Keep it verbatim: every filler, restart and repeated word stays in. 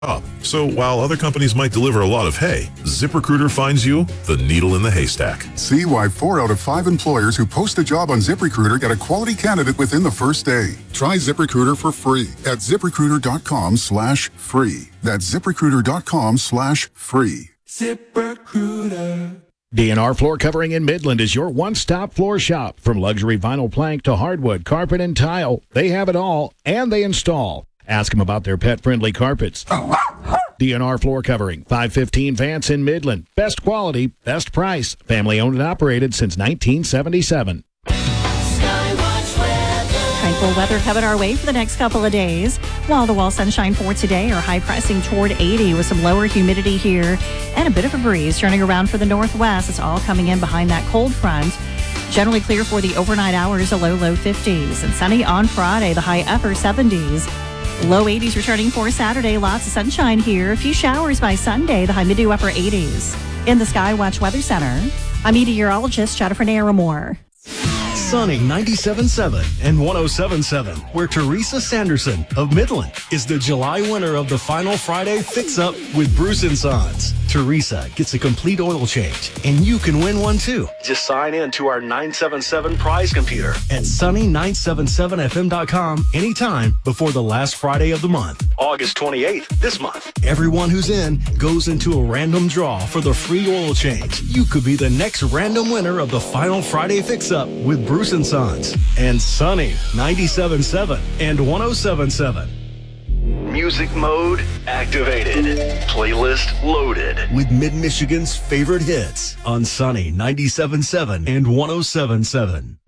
Up. So while other companies might deliver a lot of hay, ZipRecruiter finds you the needle in the haystack. See why four out of five employers who post a job on ZipRecruiter get a quality candidate within the first day. Try ZipRecruiter for free at ZipRecruiter.com slash free. That's ZipRecruiter.com slash free. ZipRecruiter. D N R Floor Covering in Midland is your one-stop floor shop. From luxury vinyl plank to hardwood, carpet, and tile, they have it all, and they install. Ask them about their pet-friendly carpets. D N R Floor Covering, five fifteen Vance in Midland. Best quality, best price. Family-owned and operated since nineteen seventy-seven. Tranquil weather coming our way for the next couple of days. Wall-to-wall sunshine for today, or high pressing toward eighty with some lower humidity here and a bit of a breeze turning around for the northwest. It's all coming in behind that cold front. Generally clear for the overnight hours, a low, low fifties. And sunny on Friday, the high upper seventies. Low eighties returning for Saturday. Lots of sunshine here. A few showers by Sunday, the high mid to upper eighties. In the Skywatch Weather Center, I'm meteorologist Jennifer Naramore. Sunny ninety-seven point seven and one oh seven point seven, where Teresa Sanderson of Midland is the July winner of the Final Friday Fix-Up with Bruce and Sons. Teresa gets a complete oil change, and you can win one too. Just sign in to our nine seven seven prize computer at sunny nine seven seven f m dot com anytime before the last Friday of the month. August twenty-eighth, this month. Everyone who's in goes into a random draw for the free oil change. You could be the next random winner of the Final Friday Fix-Up with Bruce and Sons and Sunny ninety-seven point seven and one oh seven point seven. Music mode activated. Playlist loaded with Mid-Michigan's favorite hits on Sunny ninety-seven point seven and one oh seven point seven.